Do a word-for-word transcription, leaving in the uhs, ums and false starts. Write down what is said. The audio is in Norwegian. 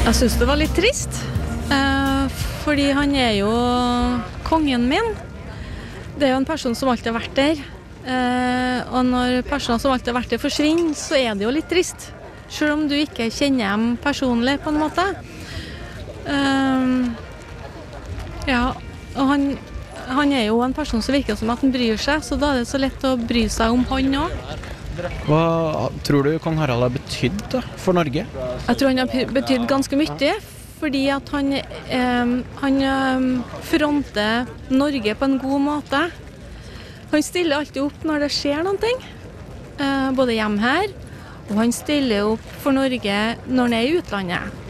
Jeg synes det var litt trist, eh, fordi han er jo kongen min. Det er jo en person som alltid har vært der, eh, og når personer som alltid har vært der forsvinner, så er det jo litt trist. Selv om du ikke kjenner dem personlig på en måte. Eh, ja, og han, han er jo en person som virker som at han bryr seg, så da er det så lett å bry seg om han også. Hva tror du kong Harald har betydd da, for Norge? Jeg tror han har betydd ganske mye, fordi at han, eh, han eh, fronter Norge på en god måte. Han stiller alltid opp når det skjer noe, eh, både hjemme her, og han stiller opp for Norge når han er i utlandet.